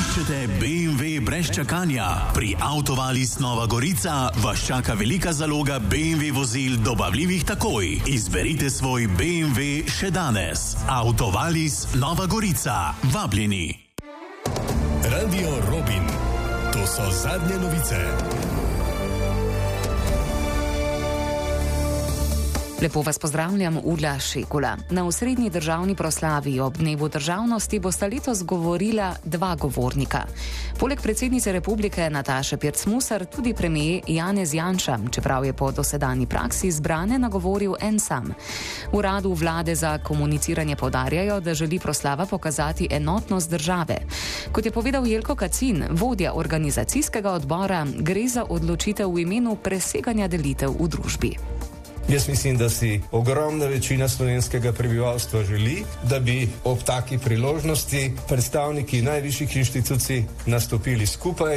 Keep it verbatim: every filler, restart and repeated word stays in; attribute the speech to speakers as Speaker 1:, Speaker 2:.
Speaker 1: Iščete B M W brez čakanja? Pri Autovalis Nova Gorica vas čaka velika zaloga B M W vozil dobavljivih takoj. Izberite svoj B M W še danes. Autovalis Nova Gorica. Vabljeni.
Speaker 2: Radio Robin. To so zadnje novice.
Speaker 3: Lepo vas pozdravljam, Ula Šekula. Na osrednji državni proslavi ob dnevu državnosti bosta letos govorila dva govornika. Poleg predsednice republike Nataše Pirc-Musar tudi premijer Janez Janša, čeprav je po dosedanji praksi zbrane nagovoril en sam. V uradu vlade za komuniciranje poudarjajo, da želi proslava pokazati enotnost države. Kot je povedal Jelko Kacin, vodja organizacijskega odbora, gre za odločitev v imenu preseganja delitev v družbi.
Speaker 4: Jaz mislim, da si ogromna večina slovenskega prebivalstva želi, da bi ob taki priložnosti predstavniki najvišjih inštitucij nastopili skupaj.